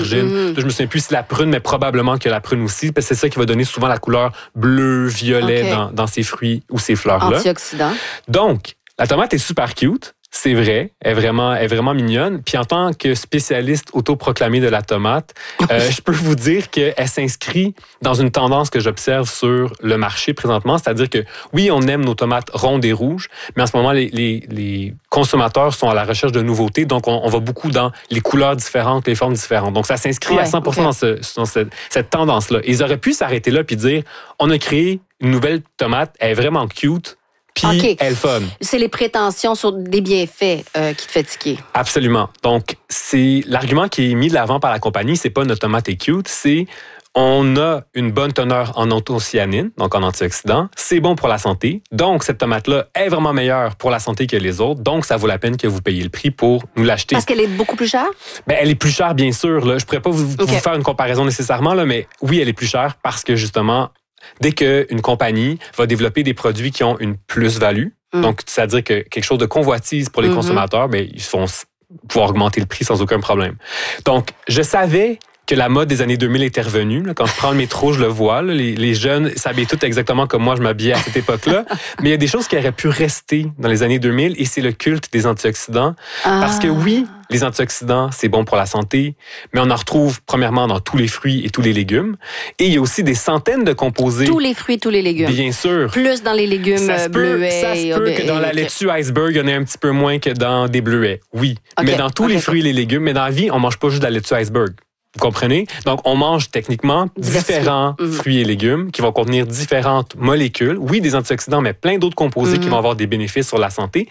aubergine. Là, je me souviens plus si la prune, mais probablement que la prune aussi, parce que c'est ça qui va donner souvent la couleur bleu, violet dans ces fruits ou ces fleurs-là. Antioxydants. Donc, la tomate est super cute. C'est vrai, elle est vraiment mignonne. Puis en tant que spécialiste autoproclamé de la tomate, je peux vous dire qu'elle s'inscrit dans une tendance que j'observe sur le marché présentement. C'est-à-dire que oui, on aime nos tomates rondes et rouges, mais en ce moment, les consommateurs sont à la recherche de nouveautés. Donc, on va beaucoup dans les couleurs différentes, les formes différentes. Donc, ça s'inscrit à 100% dans cette tendance-là. Et ils auraient pu s'arrêter là puis dire, on a créé une nouvelle tomate, elle est vraiment cute. Puis elle fun. C'est les prétentions sur des bienfaits qui te fait tiquer. Absolument. Donc, c'est l'argument qui est mis de l'avant par la compagnie, c'est pas notre tomate est cute, c'est on a une bonne teneur en anthocyanine, donc en antioxydants. C'est bon pour la santé. Donc, cette tomate-là est vraiment meilleure pour la santé que les autres. Donc, ça vaut la peine que vous payiez le prix pour nous l'acheter. Parce qu'elle est beaucoup plus chère? Ben, elle est plus chère, bien sûr. Là. Je pourrais pas vous faire une comparaison nécessairement, là, mais oui, elle est plus chère parce que, justement, dès qu'une compagnie va développer des produits qui ont une plus-value, donc c'est-à-dire que quelque chose de convoitise pour les consommateurs, ben, ils vont pouvoir augmenter le prix sans aucun problème. Donc, je savais que la mode des années 2000 était revenue. Là. Quand je prends le métro, je le vois. Là. Les jeunes s'habillent tous exactement comme moi, je m'habillais à cette époque-là. Mais il y a des choses qui auraient pu rester dans les années 2000 et c'est le culte des antioxydants. Parce que oui, les antioxydants, c'est bon pour la santé, mais on en retrouve premièrement dans tous les fruits et tous les légumes. Et il y a aussi des centaines de composés. Tous les fruits, tous les légumes. Bien sûr. Plus dans les légumes bleuets. Ça se peut que dans la laitue iceberg, il y en ait un petit peu moins que dans des bleuets. Oui. Mais dans tous les fruits et les légumes, mais dans la vie, on mange pas juste de la laitue iceberg. Vous comprenez? Donc, on mange techniquement différents fruits et légumes qui vont contenir différentes molécules. Oui, des antioxydants, mais plein d'autres composés qui vont avoir des bénéfices sur la santé.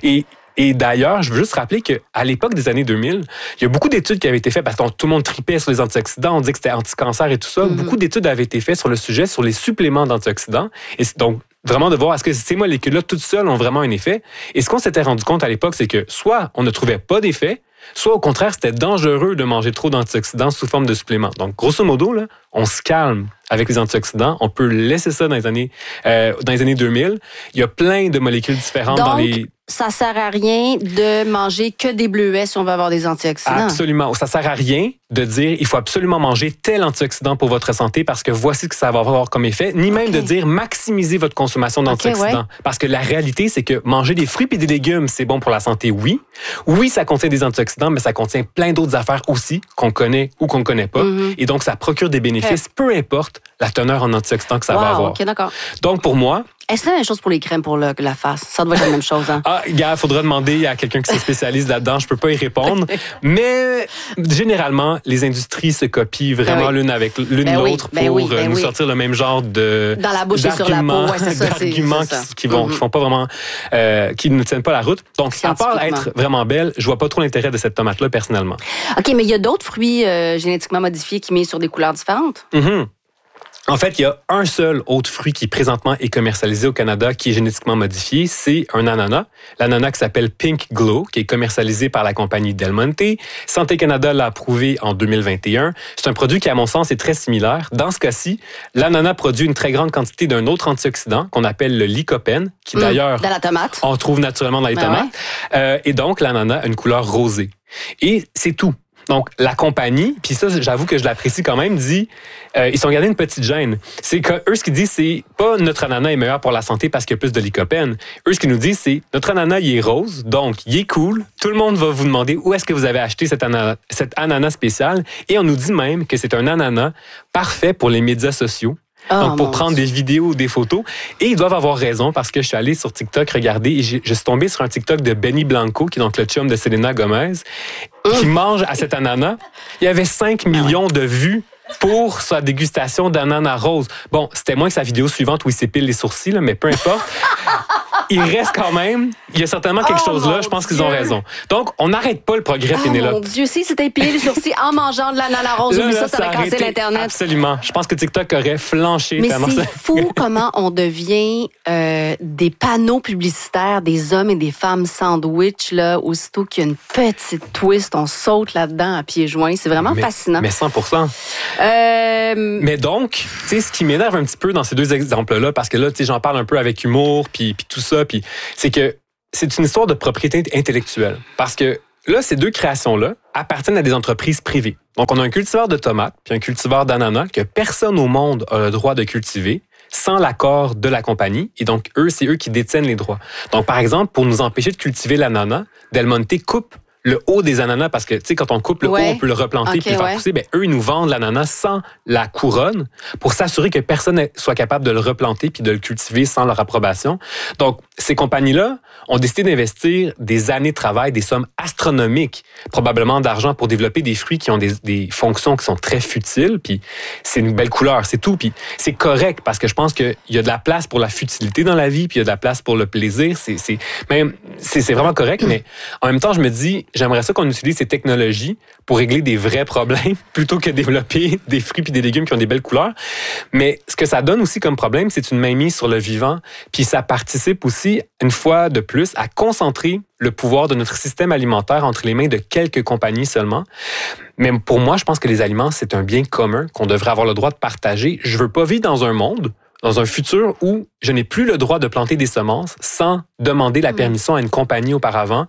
Et d'ailleurs, je veux juste rappeler qu'à l'époque des années 2000, il y a beaucoup d'études qui avaient été faites parce que tout le monde tripait sur les antioxydants, on disait que c'était anti-cancer et tout ça. Beaucoup d'études avaient été faites sur le sujet, sur les suppléments d'antioxydants. Et donc, vraiment de voir est-ce que ces molécules-là, toutes seules, ont vraiment un effet. Et ce qu'on s'était rendu compte à l'époque, c'est que soit on ne trouvait pas d'effet, soit au contraire, c'était dangereux de manger trop d'antioxydants sous forme de suppléments. Donc, grosso modo, là, on se calme avec les antioxydants. On peut laisser ça dans les années 2000. Il y a plein de molécules différentes dans les... Ça sert à rien de manger que des bleuets si on veut avoir des antioxydants. Absolument. Ça sert à rien de dire il faut absolument manger tel antioxydant pour votre santé parce que voici ce que ça va avoir comme effet, ni même de dire maximiser votre consommation d'antioxydants. Parce que la réalité, c'est que manger des fruits et des légumes, c'est bon pour la santé, oui. Oui, ça contient des antioxydants, mais ça contient plein d'autres affaires aussi qu'on connaît ou qu'on ne connaît pas. Et donc, ça procure des bénéfices, peu importe la teneur en antioxydants que ça va avoir. OK, d'accord. Donc, pour moi... Est-ce que c'est la même chose pour les crèmes pour la face? Ça doit être la même chose, hein? Gars, il faudra demander à quelqu'un qui se spécialise là-dedans. Je peux pas y répondre. Mais généralement, les industries se copient vraiment l'une avec l'autre pour nous sortir le même genre de dans la bouche et sur la peau, c'est ça. D'arguments qui font pas vraiment, qui ne tiennent pas la route. Donc, à part être vraiment belle, je vois pas trop l'intérêt de cette tomate-là personnellement. OK, mais il y a d'autres fruits génétiquement modifiés qui mettent sur des couleurs différentes? En fait, il y a un seul autre fruit qui présentement est commercialisé au Canada qui est génétiquement modifié, c'est un ananas. L'ananas qui s'appelle Pink Glow, qui est commercialisé par la compagnie Del Monte. Santé Canada l'a approuvé en 2021. C'est un produit qui, à mon sens, est très similaire. Dans ce cas-ci, l'ananas produit une très grande quantité d'un autre antioxydant qu'on appelle le lycopène, qui d'ailleurs, dans la tomate, on trouve naturellement dans les tomates. Et donc, l'ananas a une couleur rosée. Et c'est tout. Donc, la compagnie, puis ça, j'avoue que je l'apprécie quand même, dit, ils sont gardés une petite gêne. C'est que eux, ce qu'ils disent, c'est pas notre ananas est meilleur pour la santé parce qu'il y a plus de lycopène. Eux, ce qu'ils nous disent, c'est notre ananas, il est rose, donc il est cool. Tout le monde va vous demander où est-ce que vous avez acheté cet ananas spécial. Et on nous dit même que c'est un ananas parfait pour les médias sociaux. Donc, pour prendre des vidéos ou des photos. Et ils doivent avoir raison parce que je suis allé sur TikTok regarder et je suis tombé sur un TikTok de Benny Blanco, qui est donc le chum de Selena Gomez, qui mange à cet ananas. Il y avait 5 millions de vues pour sa dégustation d'ananas rose. Bon, c'était moins que sa vidéo suivante où il s'épile les sourcils, là, mais peu importe. Il reste quand même, il y a certainement quelque chose là, je pense qu'ils ont raison. Donc, on n'arrête pas le progrès, Pénélope. Mon Dieu, si c'était épilé les sourcils en mangeant de l'ananas rose, là, ça aurait cassé l'Internet. Absolument. Je pense que TikTok aurait flanché. Mais c'est fou comment on devient des panneaux publicitaires des hommes et des femmes sandwich, là, aussitôt qu'il y a une petite twist, on saute là-dedans à pieds joints. C'est vraiment fascinant. Mais 100%. Mais donc, tu sais, ce qui m'énerve un petit peu dans ces deux exemples-là, parce que là, tu sais, j'en parle un peu avec humour, puis tout ça, puis c'est que c'est une histoire de propriété intellectuelle. Parce que là, ces deux créations-là, appartiennent à des entreprises privées. Donc, on a un cultivar de tomates puis un cultivar d'ananas que personne au monde a le droit de cultiver sans l'accord de la compagnie. Et donc, c'est eux qui détiennent les droits. Donc, par exemple, pour nous empêcher de cultiver l'ananas, Del Monte coupe le haut des ananas, parce que, tu sais, quand on coupe le haut, on peut le replanter puis le faire pousser. Eux, ils nous vendent l'ananas sans la couronne pour s'assurer que personne ne soit capable de le replanter puis de le cultiver sans leur approbation. Donc, ces compagnies-là ont décidé d'investir des années de travail, des sommes astronomiques, probablement d'argent pour développer des fruits qui ont des fonctions qui sont très futiles, puis c'est une belle couleur, c'est tout. Puis c'est correct, parce que je pense qu'il y a de la place pour la futilité dans la vie, puis il y a de la place pour le plaisir. C'est vraiment correct, mais en même temps, je me dis, j'aimerais ça qu'on utilise ces technologies pour régler des vrais problèmes plutôt que développer des fruits puis des légumes qui ont des belles couleurs. Mais ce que ça donne aussi comme problème, c'est une mainmise sur le vivant, puis ça participe aussi, une fois de plus, à concentrer le pouvoir de notre système alimentaire entre les mains de quelques compagnies seulement. Mais pour moi, je pense que les aliments, c'est un bien commun qu'on devrait avoir le droit de partager. Je veux pas vivre dans un futur où je n'ai plus le droit de planter des semences sans demander la permission à une compagnie auparavant.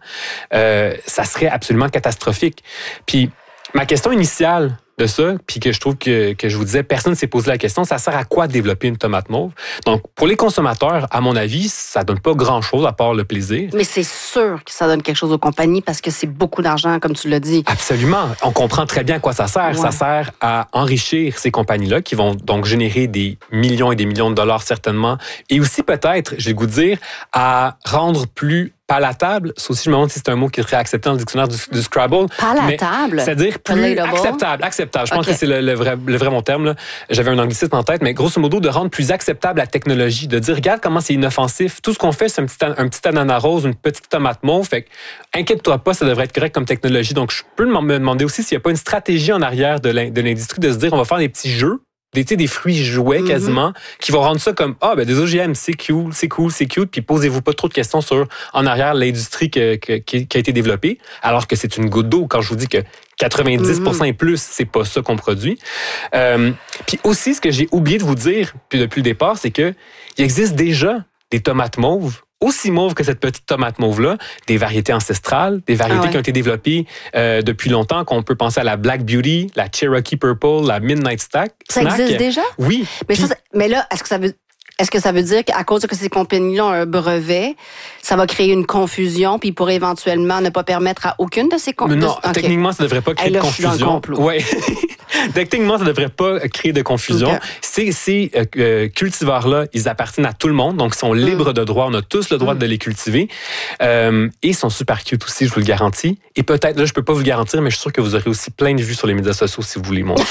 Ça serait absolument catastrophique. Puis ma question initiale de ça, puis que je trouve que je vous disais, personne ne s'est posé la question, ça sert à quoi développer une tomate mauve? Donc, pour les consommateurs, à mon avis, ça donne pas grand-chose à part le plaisir. Mais c'est sûr que ça donne quelque chose aux compagnies parce que c'est beaucoup d'argent, comme tu l'as dit. Absolument. On comprend très bien à quoi ça sert. Ouais. Ça sert à enrichir ces compagnies-là qui vont donc générer des millions et des millions de dollars certainement. Et aussi peut-être, j'ai le goût de dire, à rendre plus palatable, ça aussi, je me demande si c'est un mot qui serait accepté dans le dictionnaire du Scrabble. Palatable? C'est-à-dire plus acceptable. Je pense que c'est le vrai mon terme. Là. J'avais un anglicisme en tête, mais grosso modo, de rendre plus acceptable la technologie, de dire, regarde comment c'est inoffensif. Tout ce qu'on fait, c'est un petit ananas rose, une petite tomate mauve. Fait que, inquiète-toi pas, ça devrait être correct comme technologie. Donc, je peux me demander aussi s'il n'y a pas une stratégie en arrière de l'industrie de se dire, on va faire des petits jeux, des fruits jouets quasiment, qui vont rendre ça comme des OGM, c'est cool, puis posez-vous pas trop de questions sur en arrière l'industrie qui a été développée, alors que c'est une goutte d'eau quand je vous dis que 90% et plus, c'est pas ça qu'on produit. Puis aussi, ce que j'ai oublié de vous dire puis depuis le départ, c'est que il existe déjà des tomates mauves, aussi mauve que cette petite tomate mauve-là, des variétés ancestrales, des variétés qui ont été développées depuis longtemps, qu'on peut penser à la Black Beauty, la Cherokee Purple, la Midnight Snack. Ça existe déjà? Oui. Mais là, est-ce que ça veut dire qu'à cause que ces compagnies-là ont un brevet, ça va créer une confusion, puis ils pourraient éventuellement ne pas permettre à aucune de ces compagnies? Non, techniquement, ça ne devrait pas créer de confusion. Oui. Techniquement, ça ne devrait pas créer de confusion. Okay. Ces cultivars-là, ils appartiennent à tout le monde, donc ils sont libres de droit. On a tous le droit de les cultiver. Et ils sont super cute aussi, je vous le garantis. Et peut-être, là, je ne peux pas vous le garantir, mais je suis sûr que vous aurez aussi plein de vues sur les médias sociaux si vous voulez montrer.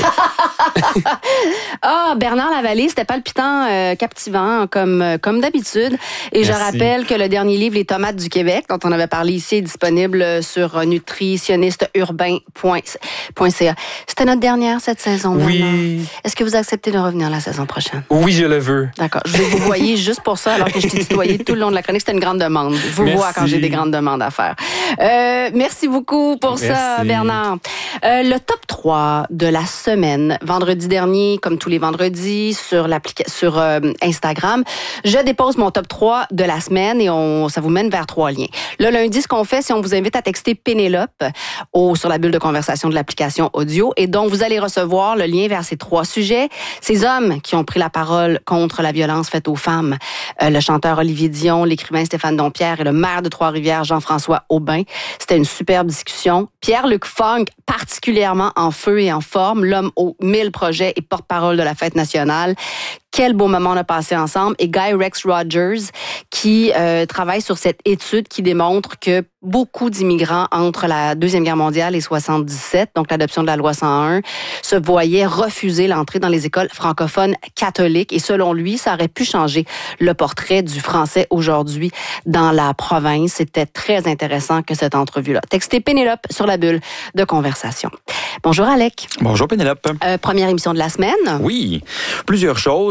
Bernard Lavallée, c'était palpitant, captivant, comme d'habitude. Et je rappelle que le dernier livre, Les tomates du Québec, dont on avait parlé ici, est disponible sur nutritionnisteurbain.ca. C'était notre dernière cette saison, Bernard. Oui. Est-ce que vous acceptez de revenir la saison prochaine? Oui, je le veux. D'accord. Je vais vous voyer juste pour ça, alors que je t'ai tutoyé tout le long de la chronique. C'était une grande demande. Je vous vois quand j'ai des grandes demandes à faire. Merci beaucoup pour ça, Bernard. Le top 3 de la semaine, vendredi dernier, comme tous les vendredis, sur Instagram, je dépose mon top 3 de la semaine et ça vous mène vers 3 liens. Le lundi, ce qu'on fait, c'est on vous invite à texter Pénélope sur la bulle de conversation de l'application audio et donc vous allez recevoir le lien vers ces 3 sujets. Ces hommes qui ont pris la parole contre la violence faite aux femmes, le chanteur Olivier Dion, l'écrivain Stéphane Dompierre et le maire de Trois-Rivières, Jean-François Aubin. C'était une superbe discussion. Pierre-Luc Funk, particulièrement en feu et en forme, l'homme aux 1000 projets et porte-parole de la fête nationale. Quel beau moment on a passé ensemble. Et Guy Rex Rogers, qui travaille sur cette étude qui démontre que beaucoup d'immigrants entre la Deuxième Guerre mondiale et 77, donc l'adoption de la loi 101, se voyaient refuser l'entrée dans les écoles francophones catholiques. Et selon lui, ça aurait pu changer le portrait du français aujourd'hui dans la province. C'était très intéressant que cette entrevue-là. Textez Pénélope sur la bulle de conversation. Bonjour Alec. Bonjour Pénélope. Première émission de la semaine. Oui, plusieurs choses.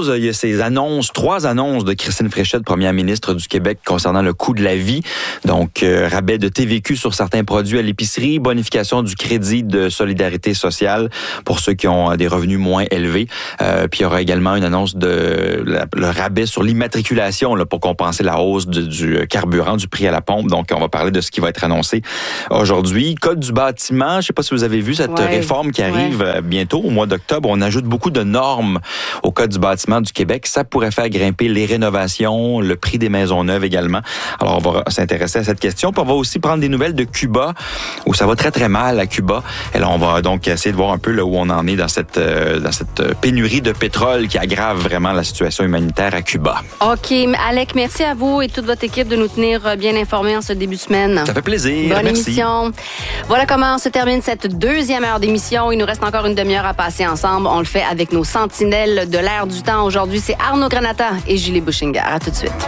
chose, il y a ces annonces, 3 annonces de Christine Fréchette, première ministre du Québec, concernant le coût de la vie. Donc, rabais de TVQ sur certains produits à l'épicerie, bonification du crédit de solidarité sociale pour ceux qui ont des revenus moins élevés. Puis il y aura également une annonce de le rabais sur l'immatriculation là, pour compenser la hausse du carburant, du prix à la pompe. Donc, on va parler de ce qui va être annoncé aujourd'hui. Code du bâtiment, je ne sais pas si vous avez vu cette réforme qui arrive bientôt, au mois d'octobre. On ajoute beaucoup de normes au Code du bâtiment du Québec. Ça pourrait faire grimper les rénovations, le prix des maisons neuves également. Alors, on va s'intéresser à cette question. Puis on va aussi prendre des nouvelles de Cuba, où ça va très, très mal à Cuba. Et là, on va donc essayer de voir un peu là, où on en est dans cette pénurie de pétrole qui aggrave vraiment la situation humanitaire à Cuba. OK. Alec, merci à vous et toute votre équipe de nous tenir bien informés en ce début de semaine. Ça fait plaisir. Bonne merci. émission. Voilà comment se termine cette deuxième heure d'émission. Il nous reste encore une demi-heure à passer ensemble. On le fait avec nos sentinelles de l'air du temps. Aujourd'hui, c'est Arnaud Granata et Julie Bouchinger. À tout de suite.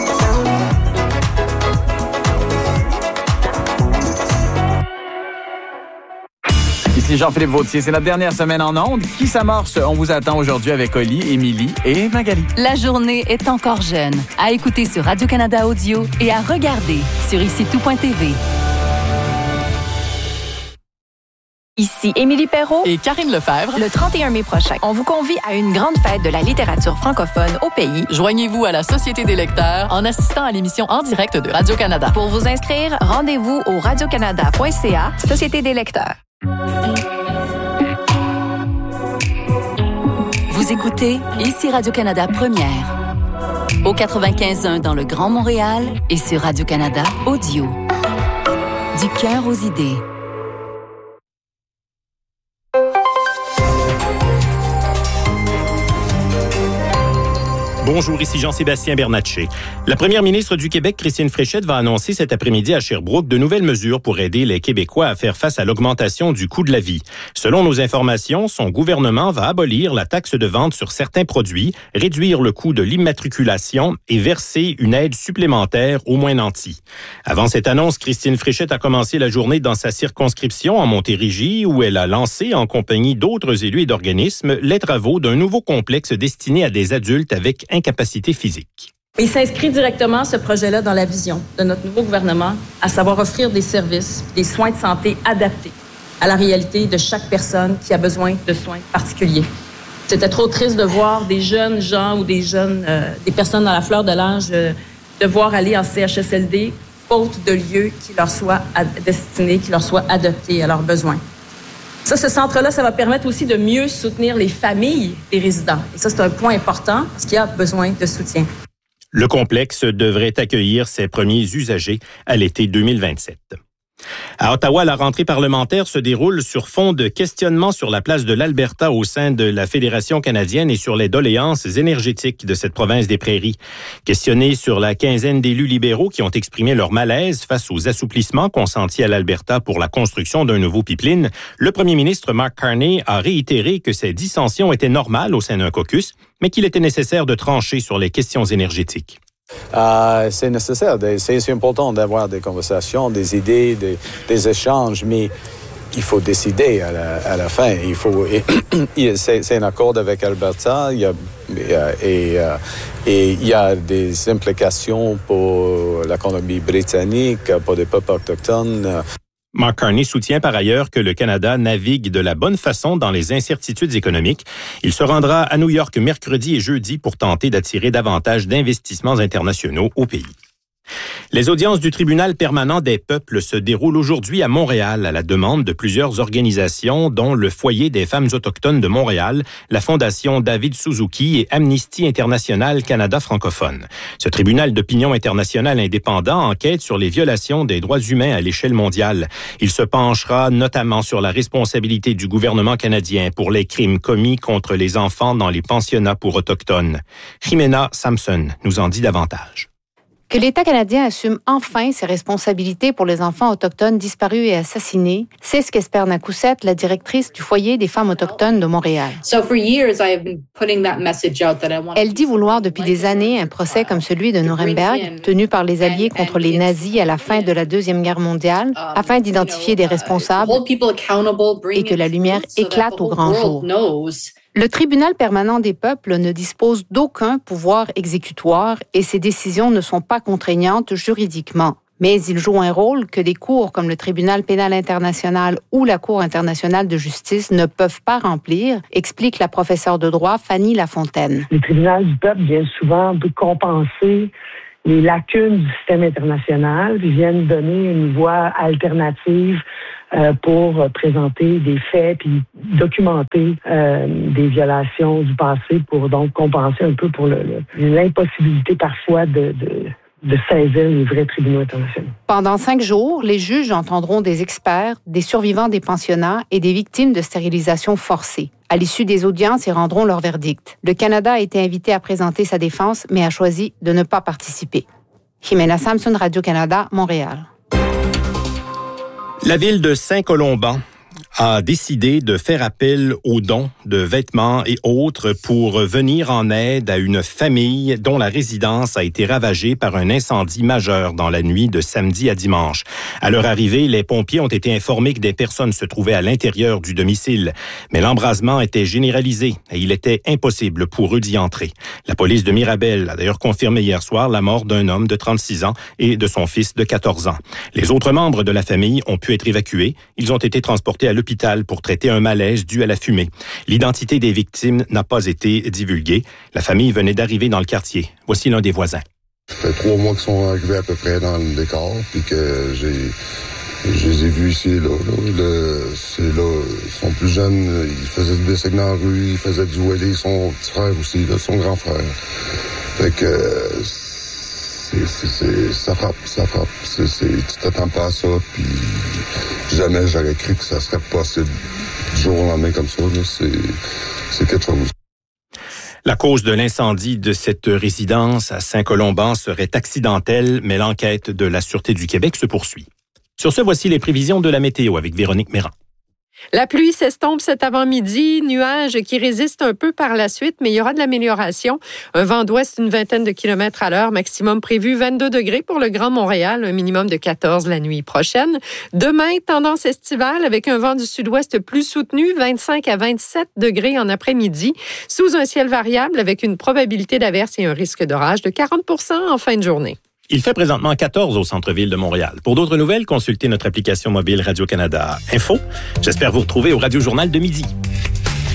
Ici Jean-Philippe Vautier, c'est notre dernière semaine en ondes. Qui s'amorce? On vous attend aujourd'hui avec Oli, Émilie et Magali. La journée est encore jeune. À écouter sur Radio-Canada Audio et à regarder sur icitout.tv. Ici Émilie Perrault et Karine Lefebvre. Le 31 mai prochain, on vous convie à une grande fête de la littérature francophone au pays. Joignez-vous à la Société des lecteurs en assistant à l'émission en direct de Radio-Canada. Pour vous inscrire, rendez-vous au radiocanada.ca, Société des lecteurs. Vous écoutez ici Radio-Canada Première. Au 95.1 dans le Grand Montréal et sur Radio-Canada Audio. Du cœur aux idées. Bonjour, ici Jean-Sébastien Bernatchez. La première ministre du Québec, Christine Fréchette, va annoncer cet après-midi à Sherbrooke de nouvelles mesures pour aider les Québécois à faire face à l'augmentation du coût de la vie. Selon nos informations, son gouvernement va abolir la taxe de vente sur certains produits, réduire le coût de l'immatriculation et verser une aide supplémentaire aux moins nantis. Avant cette annonce, Christine Fréchette a commencé la journée dans sa circonscription en Montérégie, où elle a lancé, en compagnie d'autres élus et d'organismes, les travaux d'un nouveau complexe destiné à des adultes avec incapacité physique. Il s'inscrit directement, ce projet-là, dans la vision de notre nouveau gouvernement, à savoir offrir des services, des soins de santé adaptés à la réalité de chaque personne qui a besoin de soins particuliers. C'était trop triste de voir des jeunes gens ou des personnes dans la fleur de l'âge devoir aller en CHSLD faute de lieux qui leur soient destinés, qui leur soient adaptés à leurs besoins. Ça, ce centre-là, ça va permettre aussi de mieux soutenir les familles des résidents. Et ça, c'est un point important parce qu'il y a besoin de soutien. Le complexe devrait accueillir ses premiers usagers à l'été 2027. À Ottawa, la rentrée parlementaire se déroule sur fond de questionnements sur la place de l'Alberta au sein de la Fédération canadienne et sur les doléances énergétiques de cette province des Prairies. Questionné sur la quinzaine d'élus libéraux qui ont exprimé leur malaise face aux assouplissements consentis à l'Alberta pour la construction d'un nouveau pipeline, le premier ministre Mark Carney a réitéré que ces dissensions étaient normales au sein d'un caucus, mais qu'il était nécessaire de trancher sur les questions énergétiques. C'est nécessaire, c'est important d'avoir des conversations, des idées, des échanges, mais il faut décider à la fin. C'est un accord avec Alberta, et il y a des implications pour l'économie britannique, pour les peuples autochtones. Mark Carney soutient par ailleurs que le Canada navigue de la bonne façon dans les incertitudes économiques. Il se rendra à New York mercredi et jeudi pour tenter d'attirer davantage d'investissements internationaux au pays. Les audiences du tribunal permanent des peuples se déroulent aujourd'hui à Montréal à la demande de plusieurs organisations dont le Foyer des femmes autochtones de Montréal, la Fondation David Suzuki et Amnesty International Canada francophone. Ce tribunal d'opinion internationale indépendant enquête sur les violations des droits humains à l'échelle mondiale. Il se penchera notamment sur la responsabilité du gouvernement canadien pour les crimes commis contre les enfants dans les pensionnats pour autochtones. Jimena Samson nous en dit davantage. Que l'État canadien assume enfin ses responsabilités pour les enfants autochtones disparus et assassinés, c'est ce qu'espère Nakoussette, la directrice du Foyer des femmes autochtones de Montréal. Elle dit vouloir depuis des années un procès comme celui de Nuremberg, tenu par les Alliés contre les nazis à la fin de la Deuxième Guerre mondiale, afin d'identifier des responsables et que la lumière éclate au grand jour. Le tribunal permanent des peuples ne dispose d'aucun pouvoir exécutoire et ses décisions ne sont pas contraignantes juridiquement. Mais il joue un rôle que des cours comme le tribunal pénal international ou la Cour internationale de justice ne peuvent pas remplir, explique la professeure de droit Fanny Lafontaine. Le tribunal du peuple vient souvent de compenser les lacunes du système international, viennent donner une voie alternative pour présenter des faits puis documenter des violations du passé pour donc compenser un peu pour l'impossibilité parfois de saisir les vrais tribunaux internationaux. Pendant 5 jours, les juges entendront des experts, des survivants des pensionnats et des victimes de stérilisation forcée. À l'issue des audiences, ils rendront leur verdict. Le Canada a été invité à présenter sa défense, mais a choisi de ne pas participer. Jimena Samson, Radio-Canada, Montréal. La ville de Saint-Colomban a décidé de faire appel aux dons de vêtements et autres pour venir en aide à une famille dont la résidence a été ravagée par un incendie majeur dans la nuit de samedi à dimanche. À leur arrivée, les pompiers ont été informés que des personnes se trouvaient à l'intérieur du domicile, mais l'embrasement était généralisé et il était impossible pour eux d'y entrer. La police de Mirabel a d'ailleurs confirmé hier soir la mort d'un homme de 36 ans et de son fils de 14 ans. Les autres membres de la famille ont pu être évacués. Ils ont été transportés à l'hôpital pour traiter un malaise dû à la fumée. L'identité des victimes n'a pas été divulguée. La famille venait d'arriver dans le quartier. Voici l'un des voisins. Ça fait 3 mois qu'ils sont arrivés à peu près dans le décor, puis que je les ai vus ici et là. Ils sont plus jeunes, ils faisaient du bicycle dans la rue, ils faisaient du wheelie, son petit frère aussi, là, son grand frère. Fait que ça frappe. Tu t'attends pas à ça, puis jamais j'aurais cru que ça serait possible du jour au lendemain comme ça. Là, c'est quelque chose. La cause de l'incendie de cette résidence à Saint-Colomban serait accidentelle, mais l'enquête de la Sûreté du Québec se poursuit. Sur ce, voici les prévisions de la météo avec Véronique Méran. La pluie s'estompe cet avant-midi, nuages qui résistent un peu par la suite, mais il y aura de l'amélioration. Un vent d'ouest d'une 20aine de kilomètres à l'heure, maximum prévu 22 degrés pour le Grand Montréal, un minimum de 14 la nuit prochaine. Demain, tendance estivale avec un vent du sud-ouest plus soutenu, 25 à 27 degrés en après-midi, sous un ciel variable avec une probabilité d'averse et un risque d'orage de 40 % en fin de journée. Il fait présentement 14 au centre-ville de Montréal. Pour d'autres nouvelles, consultez notre application mobile Radio-Canada Info. J'espère vous retrouver au Radio Journal de midi.